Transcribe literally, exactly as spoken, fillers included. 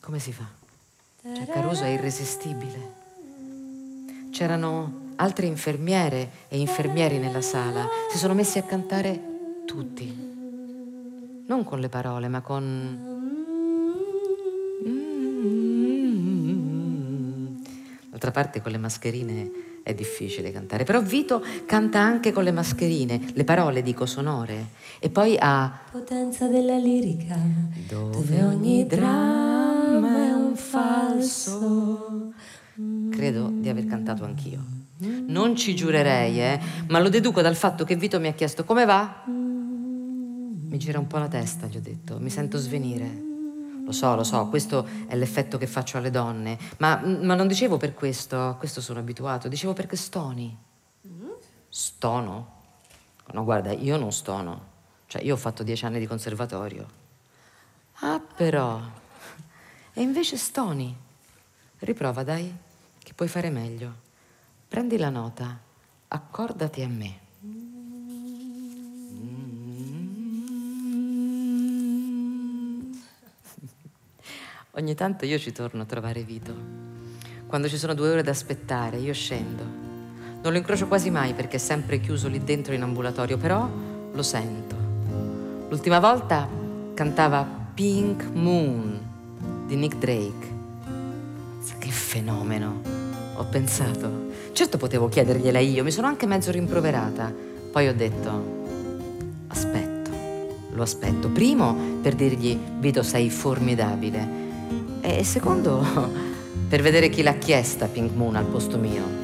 Come si fa? Cioè, Caruso è irresistibile. C'erano altre infermiere e infermieri nella sala. Si sono messi a cantare tutti. Non con le parole, ma con... D'altra parte con le mascherine è difficile cantare. Però Vito canta anche con le mascherine. Le parole, dico, sonore. E poi ha... Potenza della lirica, Dove, dove ogni dramma è un falso. Credo di aver cantato anch'io. Non ci giurerei, eh, ma lo deduco dal fatto che Vito mi ha chiesto come va. Mi gira un po' la testa, gli ho detto, mi sento svenire. Lo so, lo so, questo è l'effetto che faccio alle donne, ma, ma non dicevo per questo, a questo sono abituato, dicevo perché stoni. Stono? No, guarda, io non stono, cioè io ho fatto dieci anni di conservatorio. Ah, però, e invece stoni. Riprova, dai, che puoi fare meglio. Prendi la nota, accordati a me. Ogni tanto io ci torno a trovare Vito. Quando ci sono due ore da aspettare, io scendo. Non lo incrocio quasi mai perché è sempre chiuso lì dentro in ambulatorio, però lo sento. L'ultima volta cantava Pink Moon di Nick Drake. Che fenomeno, ho pensato. Certo potevo chiedergliela io, mi sono anche mezzo rimproverata. Poi ho detto, aspetto, lo aspetto. Primo, per dirgli, Vito, sei formidabile. E secondo, per vedere chi l'ha chiesta Pink Moon al posto mio.